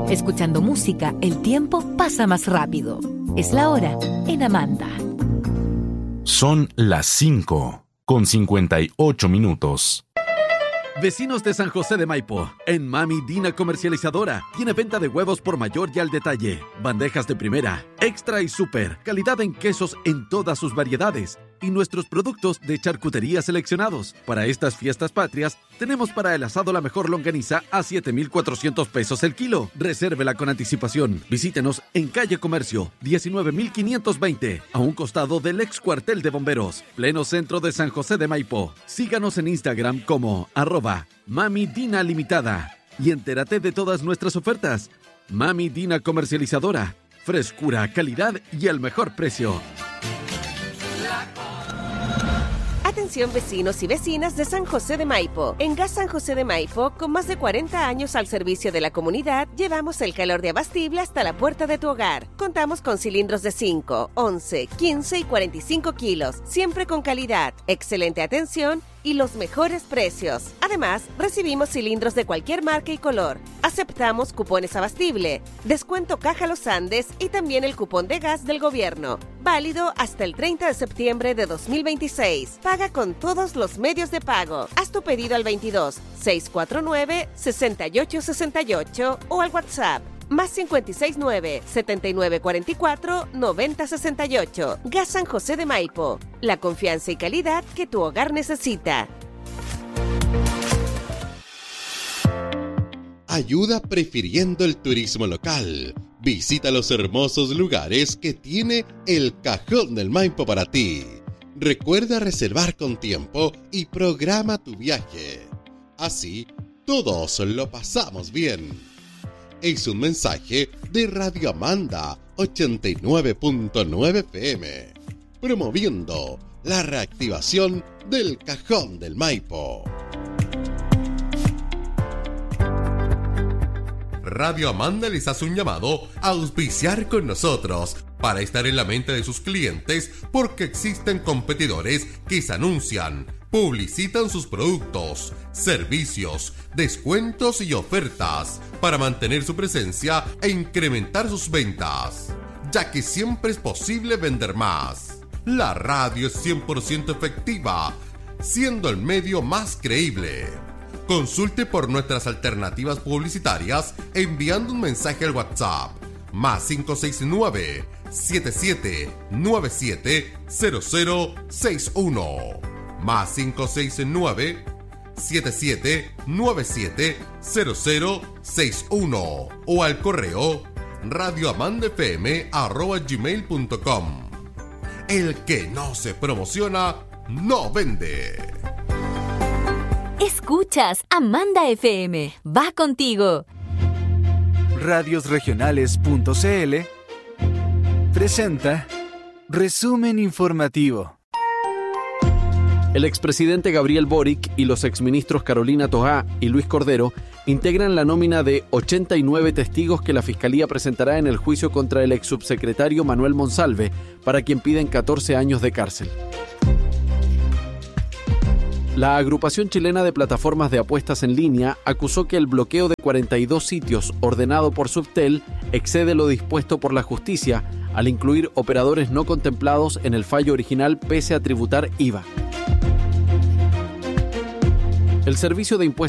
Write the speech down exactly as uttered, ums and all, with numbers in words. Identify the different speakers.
Speaker 1: Escuchando música, el tiempo pasa más rápido. Es la hora en Amanda.
Speaker 2: Son las cinco con cincuenta y ocho minutos.
Speaker 3: Vecinos de San José de Maipo, en Mami Dina Comercializadora, tiene venta de huevos por mayor y al detalle, bandejas de primera, extra y super, calidad en quesos en todas sus variedades y nuestros productos de charcutería seleccionados. Para estas fiestas patrias, tenemos para el asado la mejor longaniza a siete mil cuatrocientos pesos el kilo. Resérvela con anticipación. Visítenos en Calle Comercio, diecinueve mil quinientos veinte, a un costado del ex cuartel de bomberos, pleno centro de San José de Maipo. Síganos en Instagram como arroba Mami Dina Limitada y entérate de todas nuestras ofertas. Mami Dina Comercializadora, frescura, calidad y el mejor precio.
Speaker 4: Atención vecinos y vecinas de San José de Maipo. En Gas San José de Maipo, con más de cuarenta años al servicio de la comunidad, llevamos el calor de abastible hasta la puerta de tu hogar. Contamos con cilindros de cinco, once, quince y cuarenta y cinco kilos, siempre con calidad, excelente atención y los mejores precios. Además, recibimos cilindros de cualquier marca y color. Aceptamos cupones abastible, descuento Caja Los Andes y también el cupón de gas del gobierno. Válido hasta el treinta de septiembre de dos mil veintiséis. Paga con todos los medios de pago. Haz tu pedido al veintidós, seiscientos cuarenta y nueve, sesenta y ocho sesenta y ocho o al WhatsApp. Más cincuenta y seis nueve, setenta y nueve cuarenta y cuatro, noventa sesenta y ocho. Gas San José de Maipo. La confianza y calidad que tu hogar necesita.
Speaker 5: Ayuda prefiriendo el turismo local. Visita los hermosos lugares que tiene el Cajón del Maipo para ti. Recuerda reservar con tiempo y programa tu viaje. Así, todos lo pasamos bien. Es un mensaje de Radio Amanda ochenta y nueve punto nueve F M, promoviendo la reactivación del Cajón del Maipo. Radio Amanda les hace un llamado a auspiciar con nosotros para estar en la mente de sus clientes, porque existen competidores que se anuncian, publicitan sus productos, servicios, descuentos y ofertas para mantener su presencia e incrementar sus ventas, ya que siempre es posible vender más. La radio es cien por ciento efectiva, siendo el medio más creíble. Consulte por nuestras alternativas publicitarias enviando un mensaje al WhatsApp más cinco seis nueve, siete siete nueve siete, cero cero seis uno más cinco seis nueve, siete siete nueve siete, cero cero seis uno o al correo radioamandafm arroba gmail punto com. El que no se promociona, no vende.
Speaker 1: Escuchas Amanda F M. Va contigo.
Speaker 6: radiosregionales punto c l presenta Resumen Informativo.
Speaker 7: El expresidente Gabriel Boric y los exministros Carolina Toá y Luis Cordero integran la nómina de ochenta y nueve testigos que la Fiscalía presentará en el juicio contra el exsubsecretario Manuel Monsalve, para quien piden catorce años de cárcel. La agrupación chilena de plataformas de apuestas en línea acusó que el bloqueo de cuarenta y dos sitios ordenado por Subtel excede lo dispuesto por la justicia al incluir operadores no contemplados en el fallo original pese a tributar I V A. El Servicio de Impuestos